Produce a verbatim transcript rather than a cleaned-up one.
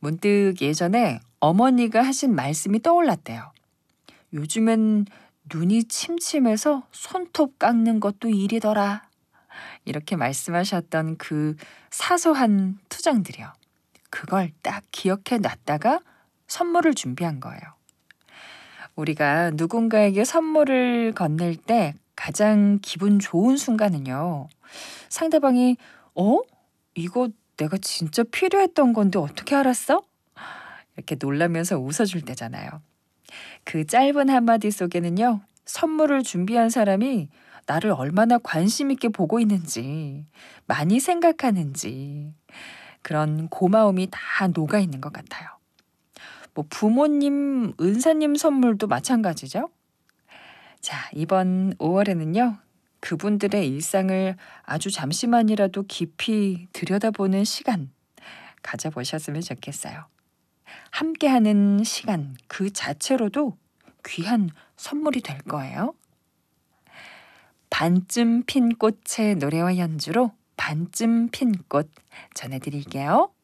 문득 예전에 어머니가 하신 말씀이 떠올랐대요. 요즘엔 눈이 침침해서 손톱 깎는 것도 일이더라. 이렇게 말씀하셨던 그 사소한 투정들이요. 그걸 딱 기억해 놨다가 선물을 준비한 거예요. 우리가 누군가에게 선물을 건넬 때 가장 기분 좋은 순간은요. 상대방이 어? 이거 내가 진짜 필요했던 건데 어떻게 알았어? 이렇게 놀라면서 웃어줄 때잖아요. 그 짧은 한마디 속에는요. 선물을 준비한 사람이 나를 얼마나 관심 있게 보고 있는지, 많이 생각하는지 그런 고마움이 다 녹아 있는 것 같아요. 뭐 부모님, 은사님 선물도 마찬가지죠. 자, 이번 오월에는요. 그분들의 일상을 아주 잠시만이라도 깊이 들여다보는 시간 가져보셨으면 좋겠어요. 함께하는 시간 그 자체로도 귀한 선물이 될 거예요. 반쯤 핀 꽃의 노래와 연주로 반쯤 핀 꽃 전해드릴게요.